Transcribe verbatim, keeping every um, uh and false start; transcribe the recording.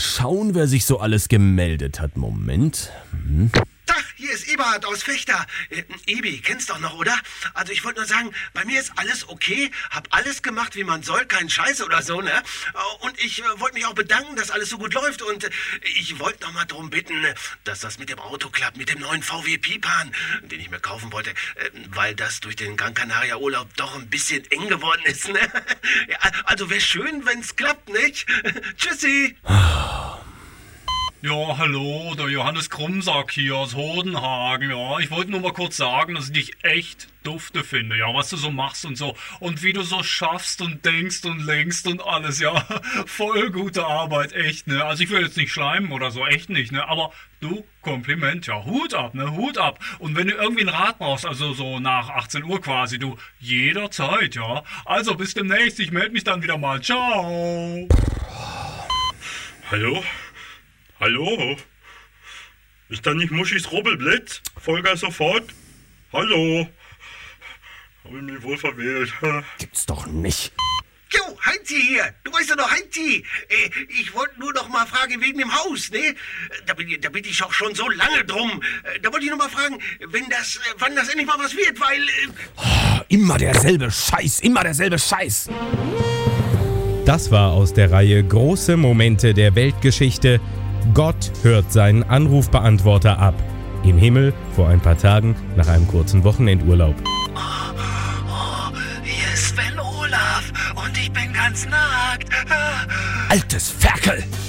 schauen, wer sich so alles gemeldet hat. Moment. Hm. Tag, hier ist Eberhard aus Fechter. Äh, Ebi, kennst doch noch, oder? Also ich wollte nur sagen, bei mir ist alles okay, hab alles gemacht, wie man soll, kein Scheiß oder so, ne? Und ich äh, wollte mich auch bedanken, dass alles so gut läuft und äh, ich wollte noch mal darum bitten, dass das mit dem Auto klappt, mit dem neuen V W Pipan, den ich mir kaufen wollte, äh, weil das durch den Gran Canaria Urlaub doch ein bisschen eng geworden ist, ne? Ja, also wäre schön, wenn's klappt, nicht? Tschüssi! Ja, hallo, der Johannes Krummsack hier aus Hodenhagen, ja. Ich wollte nur mal kurz sagen, dass ich dich echt dufte finde, ja, was du so machst und so. Und wie du so schaffst und denkst und lenkst und alles, ja. Voll gute Arbeit, echt, ne. Also ich will jetzt nicht schleimen oder so, echt nicht, ne. Aber du, Kompliment, ja. Hut ab, ne, Hut ab. Und wenn du irgendwie ein Rad brauchst, also so nach achtzehn Uhr quasi, du, jederzeit, ja. Also bis demnächst, ich melde mich dann wieder mal. Ciao. Hallo? Hallo? Ist da nicht Muschis Rubbelblitz? Vollgas sofort? Hallo? Hab ich mich wohl verwählt. Gibt's doch nicht. Jo, Heinzi hier. Du weißt doch noch, Heinzi. Äh, ich wollte nur noch mal fragen wegen dem Haus, ne? Da bin, da bin ich auch schon so lange drum. Äh, da wollte ich noch mal fragen, wenn das, äh, wann das endlich mal was wird, weil... Äh oh, immer derselbe Scheiß, immer derselbe Scheiß. Das war aus der Reihe Große Momente der Weltgeschichte. Gott hört seinen Anrufbeantworter ab. Im Himmel vor ein paar Tagen nach einem kurzen Wochenendurlaub. Oh, oh, hier ist Sven Olaf und ich bin ganz nackt. Altes Ferkel!